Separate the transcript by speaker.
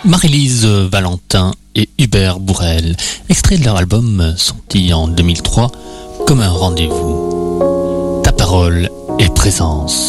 Speaker 1: Marie-Lise Valentin et Hubert Bourrel, extrait de leur album sorti en 2003, Comme un rendez-vous. Ta parole et présence.